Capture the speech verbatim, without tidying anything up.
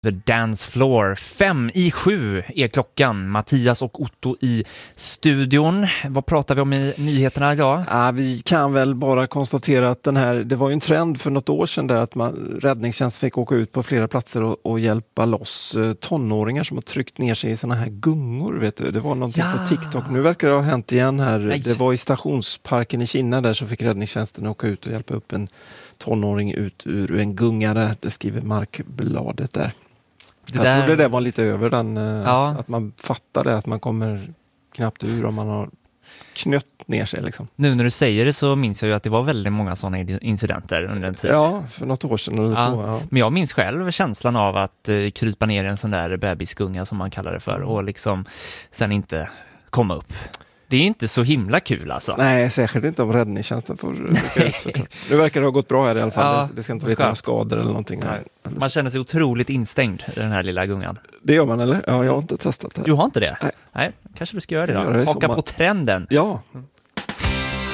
The Dance Floor. Fem i sju är klockan. Mattias och Otto i studion. Vad pratar vi om i nyheterna idag? Ja, vi kan väl bara konstatera att den här, det var ju en trend för något år sedan där att man, räddningstjänst fick åka ut på flera platser och, och hjälpa loss eh, tonåringar som har tryckt ner sig i såna här gungor. Vet du? Det var någonting Ja. på TikTok. Nu verkar det ha hänt igen här. Nej. Det var i stationsparken i Kina där så fick räddningstjänsten åka ut och hjälpa upp en tonåring ut ur en gunga där. Det skriver Markbladet där. Det Jag där... trodde det var lite över den, Ja. att man fattade att man kommer knappt ur om man har knött ner sig. Liksom. Nu när du säger det så minns jag ju att det var väldigt många sådana incidenter under en tid. Ja, för något år sedan eller Ja. två. Ja. Men jag minns själv känslan av att eh, krypa ner i en sån där bebisgunga som man kallar det för och liksom sen inte komma upp. Det är inte så himla kul alltså. Nej, särskilt inte om räddningstjänsten får rycka ut såklart. Nu verkar det ha gått bra här i alla fall. Ja, det, det ska inte bli några skador eller någonting. Här. Man känner sig otroligt instängd i den här lilla gungan. Det gör man eller? Ja, jag har inte testat det. Du har inte det? Nej. Nej, kanske du ska göra det då. Jag gör det i Haka sommar. på trenden. Ja,